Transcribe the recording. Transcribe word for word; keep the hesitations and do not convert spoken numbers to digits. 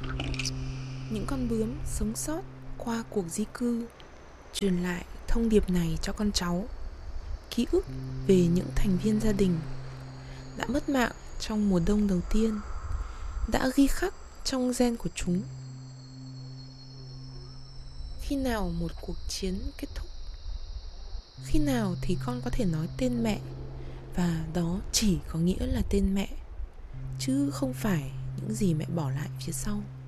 Những con bướm sống sót qua cuộc di cư truyền lại thông điệp này cho con cháu, ký ức về những thành viên gia đình đã mất mạng trong mùa đông đầu tiên, đã ghi khắc trong gen của chúng. Khi nào một cuộc chiến kết thúc? Khi nào thì con có thể nói tên mẹ, và đó chỉ có nghĩa là tên mẹ, chứ không phải những gì mẹ bỏ lại phía sau.